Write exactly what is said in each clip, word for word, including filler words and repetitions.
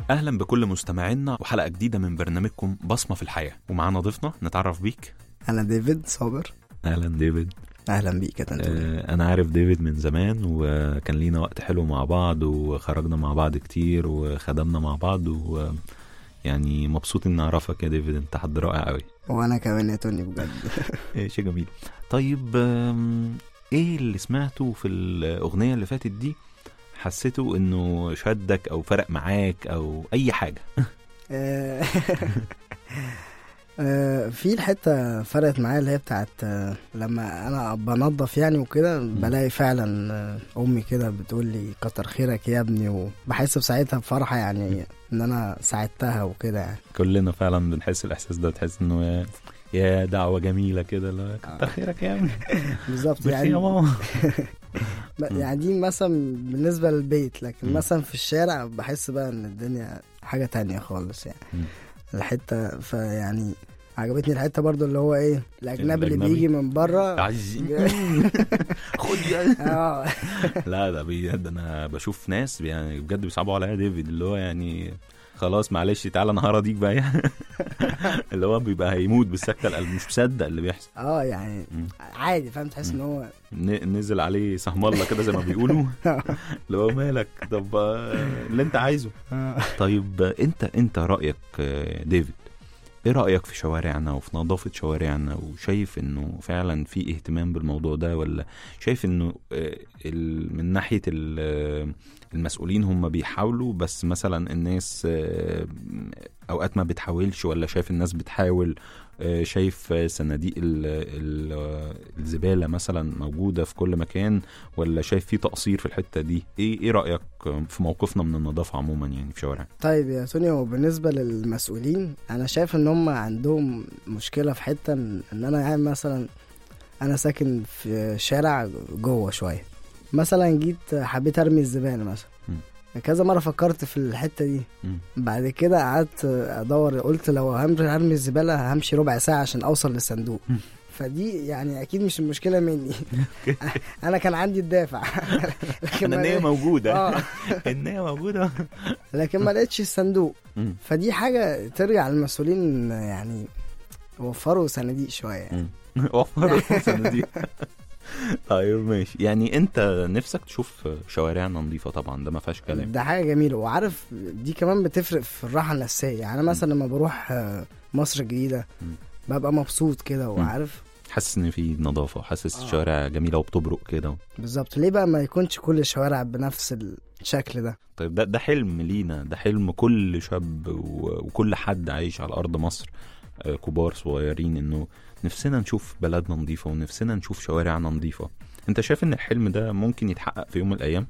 أهلا بكل مستمعينا وحلقة جديدة من برنامجكم بصمة في الحياة، ومعانا ضيفنا نتعرف بيك. أنا ديفيد صابر. أهلا ديفيد. أهلا بيك يا آه أنا عارف ديفيد من زمان، وكان لينا وقت حلو مع بعض وخرجنا مع بعض كتير وخدمنا مع بعض، ويعني مبسوط إن أعرفك يا ديفيد، أنت حد رائع قوي. وأنا كمان يا توني بجد. إيه شيء جميل. طيب إيه اللي سمعته في الأغنية اللي فاتت دي حسيته إنه شدك أو فرق معاك أو أي حاجة؟ في الحتة فرقت معايا اللي هي بتاعت لما أنا بنظف يعني وكده بلاقي فعلا أمي كده بتقول لي كتر خيرك يا ابني، وبحس بساعتها بفرحة يعني إن أنا ساعدتها وكده يعني. كلنا فعلا بنحس الإحساس ده، تحس إنه يا دعوة جميلة كده، لا كتر خيرك يا ابني. بالظبط يعني يا ماما. يعني دي مثلا بالنسبة للبيت، لكن مثلا في الشارع بحس بقى إن الدنيا حاجة تانية خالص يعني. الحتة فيعني عجبتني الحتة برضو اللي هو ايه الاجنبي اللي بيجي من بره خد لا ده بجد انا بشوف ناس يعني بجد بيصعبوا عليا ديفيد، اللي هو يعني خلاص معلش تعالى انا هرضيك بقى اللي هو بيبقى هيموت بالسكتة القلب، مش مصدق اللي بيحصل. اه يعني عادي فاهم، تحس ان هو نزل عليه سهم الله كده زي ما بيقولوا. اللي هو مالك طب اللي انت عايزه. طيب انت انت رأيك ديفيد، ايه رأيك في شوارعنا وفي نظافة شوارعنا، وشايف انه فعلا في اهتمام بالموضوع ده، ولا شايف انه من ناحية المسؤولين هم بيحاولوا بس مثلا الناس اوقات ما بتحاولش، ولا شايف الناس بتحاول؟ شايف صناديق الزبالة مثلا موجودة في كل مكان، ولا شايف في تقصير في الحتة دي؟ ايه ايه رأيك في موقفنا من النظافة عموما يعني في شوارع؟ طيب يا توني، هو بالنسبة للمسؤولين انا شايف ان هم عندهم مشكلة في حتة ان انا يعني مثلا انا ساكن في شارع جوه شوية، مثلا جيت حبيت ارمي الزبالة مثلا م. كذا مرة فكرت في الحتة دي م. بعد كده قعدت ادور، قلت لو هرمي الزبالة همشي ربع ساعة عشان اوصل للصندوق م. فدي يعني اكيد مش المشكلة مني. انا كان عندي الدافع. لكن النية موجودة. النية موجودة لكن ما لقيتش الصندوق. فدي حاجة ترجع للمسؤولين يعني وفروا صناديق شوية. وفروا صناديق. طيب ماشي، يعني انت نفسك تشوف شوارعنا نظيفة طبعا، ده ما فيهاش كلام، ده حاجة جميلة. وعارف دي كمان بتفرق في الراحة النفسية. يعني انا مثلا لما بروح مصر الجديدة ببقى مبسوط كده، وعارف حاسس ان في نظافة، وحاسس الشوارع آه. جميلة وبتبرق كده. بالظبط. ليه بقى ما يكونش كل الشوارع بنفس الشكل ده؟ طيب ده ده حلم لينا، ده حلم كل شاب وكل حد عايش على ارض مصر، كبار صغيرين، انه نفسنا نشوف بلدنا نظيفة ونفسنا نشوف شوارعنا نظيفة. انت شايف ان الحلم ده ممكن يتحقق في يوم من الايام؟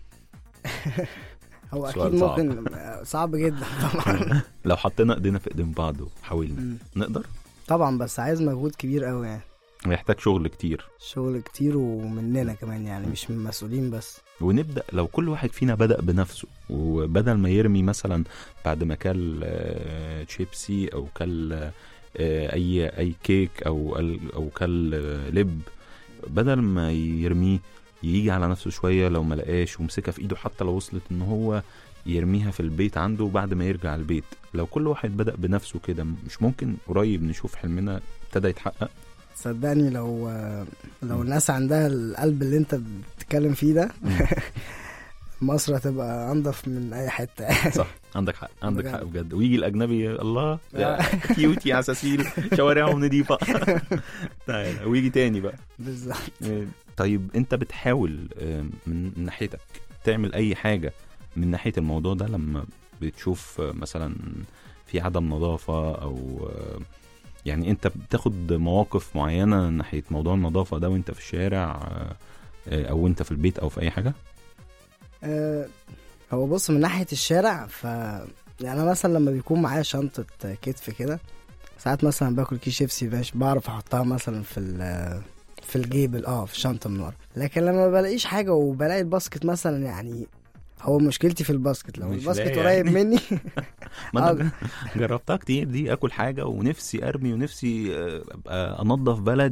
هو اكيد صعب. ممكن صعب جدا طبعا. لو حطينا ايدينا في ايدين بعض وحاولنا نقدر طبعا، بس عايز مجهود كبير قوي يعني، محتاج شغل كتير شغل كتير ومننا كمان يعني، مش من المسؤولين بس. ونبدأ لو كل واحد فينا بدأ بنفسه، وبدل ما يرمي مثلا بعد ما كل شيبسي او كل اي اي كيك او او كل لب، بدل ما يرميه يجي على نفسه شوية، لو ما لقاش ومسكها في ايده، حتى لو وصلت ان هو يرميها في البيت عنده بعد ما يرجع البيت. لو كل واحد بدأ بنفسه كده، مش ممكن قريب نشوف حلمنا ابتدى يتحقق؟ صدقني لو لو الناس عندها القلب اللي انت بتتكلم فيه ده مصر هتبقى انضف من اي حته. صح، عندك حق، عندك حق بجد. ويجي الاجنبي الله كيوتي عساسيل شوارعهم نظيفه، تعالى ويجي تاني بقى. بالظبط. طيب انت بتحاول من ناحيتك تعمل اي حاجه من ناحيه الموضوع ده لما بتشوف مثلا في عدم نظافه، او يعني انت بتاخد مواقف معينه ناحيه موضوع النظافه ده وانت في الشارع او انت في البيت او في اي حاجه؟ أه هو بص، من ناحيه الشارع ف يعني انا مثلا لما بيكون معايا شنطه كتف كده، ساعات مثلا باكل كيس شيبسي باش بعرف احطها مثلا في في الجيب اه في الشنطه من ورا. لكن لما بلاقيش حاجه وبلاقي الباسكت مثلا، يعني هو مشكلتي في الباسكت، لو الباسكت قريب يعني مني. ما انا جربتها كتير دي، اكل حاجه ونفسي ارمي ونفسي ابقى انظف بلدي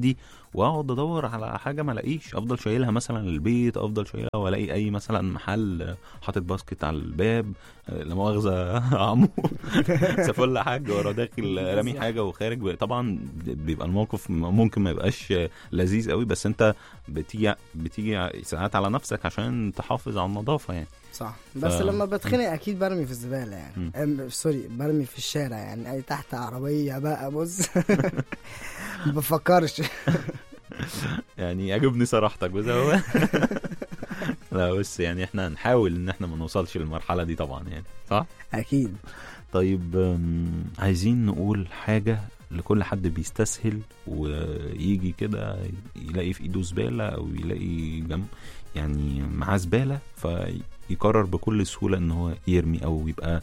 واقعد ادور على حاجه ما الاقيش، افضل شايلها مثلا البيت، افضل شايلها والاقي اي مثلا محل حاطط باسكت على الباب، لا مؤاخذه عمو سافل حاجه ورا داخل رامي حاجه وخارج. طبعا بيبقى الموقف ممكن ما يبقاش لذيذ قوي، بس انت بتيجي بتيجي ساعات على نفسك عشان تحافظ على النظافه يعني. صح. بس ف... لما بتخنق اكيد برمي في الزباله يعني، أم... سوري برمي في الشارع يعني، اي تحت عربيه بقى بص ما بفكرش يعني يعجبني صراحتك بس هو لا بس يعني احنا نحاول ان احنا ما نوصلش للمرحله دي طبعا يعني، صح اكيد. طيب عايزين نقول حاجه لكل حد بيستسهل ويجي كده يلاقي في ايده زباله او يلاقي جنب يعني معاه زباله، فيقرر بكل سهوله ان هو يرمي او يبقى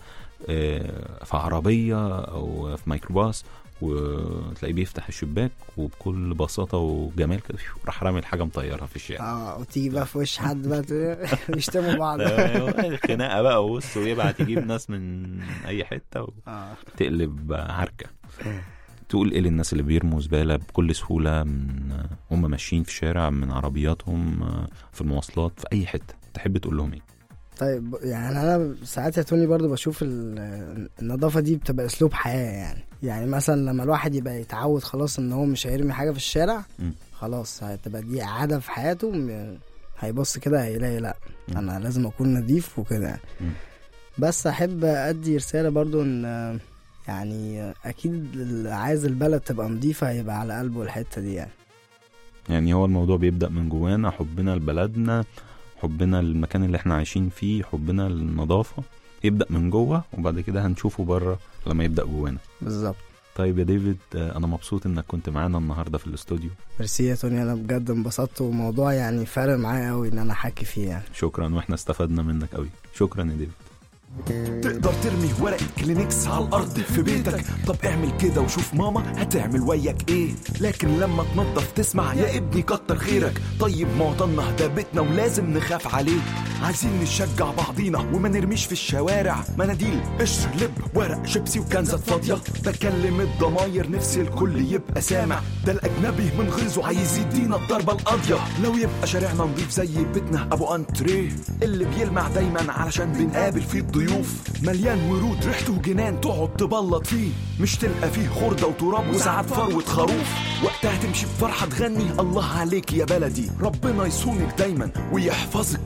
في عربيه او في ميكروباص وتلاقيه بيفتح الشباك وبكل بساطه وجمال كده راح رامي الحاجه مطيرها في الشارع. اه وتيجي بقى في وش حد بقى يشتموا بعض خناقه بقى وبص ويبعت يجيب ناس من اي حته وتقلب عركه. تقول ايه للناس اللي بيرموا زباله بكل سهوله من هم ماشيين في الشارع، من عربياتهم، في المواصلات، في اي حته، تحب تقول لهم ايه؟ طيب يعني انا ساعات يا توني برضو بشوف النظافه دي بتبقى اسلوب حياه يعني. يعني مثلا لما الواحد يبقى يتعود خلاص ان هو مش هيرمي حاجه في الشارع م. خلاص هتبقى دي عاده في حياته، هيبص كده هيلاقي لا م. انا لازم اكون نظيف وكده يعني. بس احب ادي رساله برضو ان يعني اكيد اللي عايز البلد تبقى نظيفه هيبقى على قلبه الحته دي يعني. يعني هو الموضوع بيبدا من جوانا، حبنا لبلدنا، حبنا للمكان اللي احنا عايشين فيه، حبنا للنظافه يبدا من جوه وبعد كده هنشوفه بره لما يبدا جوانا. بالظبط. طيب يا ديفيد انا مبسوط انك كنت معانا النهارده في الاستوديو. ميرسي يا توني، انا بجد انبسطت والموضوع يعني فارق معايا قوي ان انا احكي فيه يعني. شكرا واحنا استفدنا منك قوي. شكرا يا ديفيد. تقدر ترمي ورقة كلينكس على الأرض في بيتك، طب اعمل كده وشوف ماما هتعمل وياك ايه. لكن لما تنظف تسمع يا ابني كتر خيرك. طيب معطلنا ده بيتنا ولازم نخاف عليه. عايزين نشجع بعضينا وما نرميش في الشوارع مناديل قشر لب ورق شيبسي وكنزات فاضية. بكلم الضماير نفسي الكل يبقى سامع، ده الأجنبي من غيظه عايز يدينا الضربة القاضية. لو يبقى شارعنا نضيف زي بيتنا أبو أنتريه اللي بيلمع دايما علشان بنقابل فيه ضيوف، مليان ورود ريحته جنان تقعد تبلط فيه، مش تلقى فيه خردة وتراب وساعات فروة خروف. وقتها تمشي بفرحة تغني الله عليك يا بلدي، ربنا يصونك دايما ويحفظك